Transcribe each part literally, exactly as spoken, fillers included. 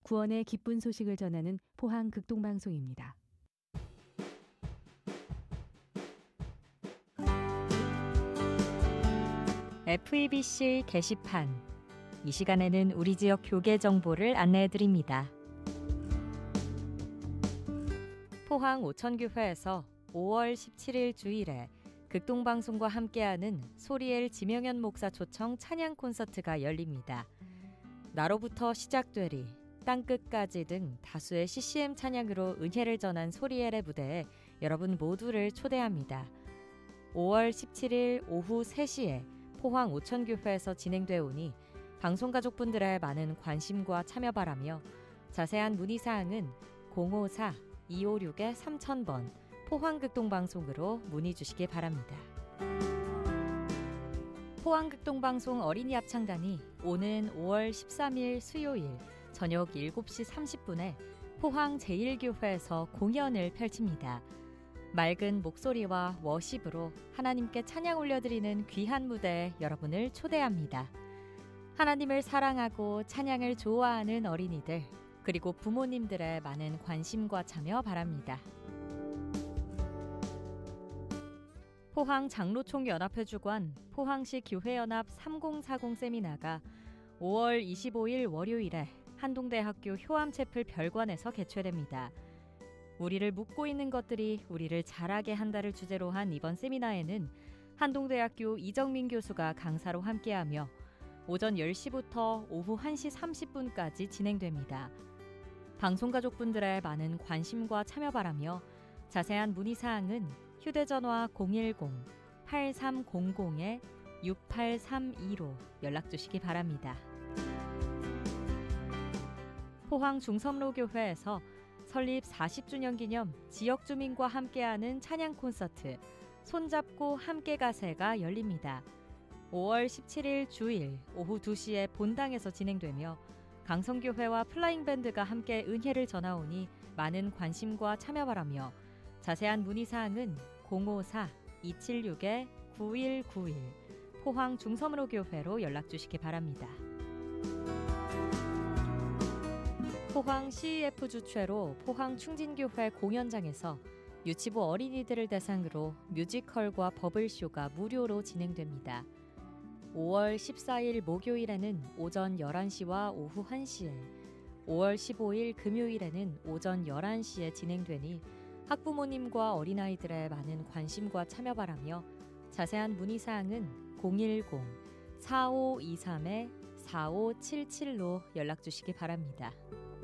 구원의 기쁜 소식을 전하는 포항 극동방송입니다. 에프이비씨 게시판. 이 시간에는 우리 지역 교계 정보를 안내해드립니다. 포항 오천교회에서 오월 십칠일 주일에 극동방송과 함께하는 소리엘 지명현 목사 초청 찬양 콘서트가 열립니다. 나로부터 시작되리, 땅끝까지 등 다수의 씨씨엠 찬양으로 은혜를 전한 소리엘의 무대에 여러분 모두를 초대합니다. 오월 십칠일 오후 세 시에 포항 오천교회에서 진행되어 오니 방송가족분들의 많은 관심과 참여 바라며 자세한 문의사항은 공오사 이오육 삼천 번 포항극동방송으로 문의 주시기 바랍니다. 포항극동방송 어린이 합창단이 오는 오월 십삼일 수요일 저녁 일곱 시 삼십 분에 포항 제일교회에서 공연을 펼칩니다. 맑은 목소리와 워십으로 하나님께 찬양 올려드리는 귀한 무대에 여러분을 초대합니다. 하나님을 사랑하고 찬양을 좋아하는 어린이들, 그리고 부모님들의 많은 관심과 참여 바랍니다. 포항 장로총연합회 주관 포항시 교회연합 삼공사공 세미나가 오월 이십오일 월요일에 한동대학교 효암채플 별관에서 개최됩니다. 우리를 묶고 있는 것들이 우리를 자라게 한다를 주제로 한 이번 세미나에는 한동대학교 이정민 교수가 강사로 함께하며 오전 열 시부터 오후 한 시 삼십 분까지 진행됩니다. 방송가족분들의 많은 관심과 참여 바라며 자세한 문의사항은 휴대전화 공일공 팔삼공공 육팔삼이로 연락주시기 바랍니다. 포항 중섬로교회에서 설립 사십 주년 기념 지역주민과 함께하는 찬양 콘서트 손잡고 함께 가세가 열립니다. 오월 십칠일 주일 오후 두 시에 본당에서 진행되며 강성교회와 플라잉밴드가 함께 은혜를 전하오니 많은 관심과 참여 바라며 자세한 문의사항은 공오사 이칠육 구일구일 포항 중섬로교회로 연락주시기 바랍니다. 포항 씨이에프 주최로 포항 충진교회 공연장에서 유치부 어린이들을 대상으로 뮤지컬과 버블쇼가 무료로 진행됩니다. 오월 십사일 목요일에는 오전 열한 시와 오후 한 시에, 오월 십오일 금요일에는 오전 열한 시에 진행되니 학부모님과 어린아이들의 많은 관심과 참여 바라며 자세한 문의사항은 공일공 사오이삼 사오칠칠로 연락주시기 바랍니다.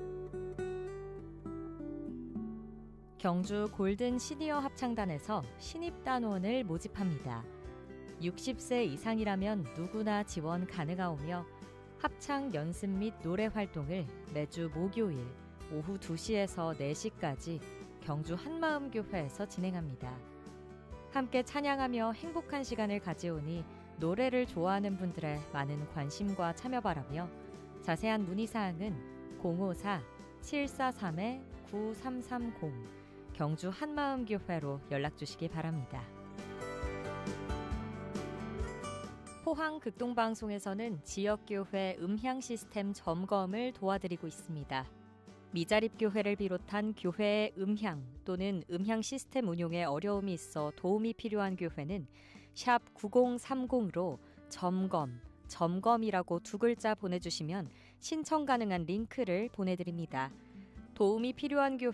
경주 골든 시니어 합창단에서 신입단원을 모집합니다. 육십 세 이상이라면 누구나 지원 가능하오며 합창 연습 및 노래 활동을 매주 목요일 오후 두 시에서 네 시까지 경주 한마음교회에서 진행합니다. 함께 찬양하며 행복한 시간을 가지오니 노래를 좋아하는 분들의 많은 관심과 참여 바라며 자세한 문의사항은 공오사 칠사삼 구삼삼공 경주 한마음교회로 연락주시기 바랍니다. 포항 극동방송에서는 지역교회 음향 시스템 점검을 도와드리고 있습니다. 미자립교회를 비롯한 교회의 음향 또는 음향 시스템 운용에 어려움이 있어 도움이 필요한 교회는 샵 구공삼공으로 점검, 점검이라고 두 글자 보내주시면 신청 가능한 링크를 보내드립니다. 도움이 필요한 교회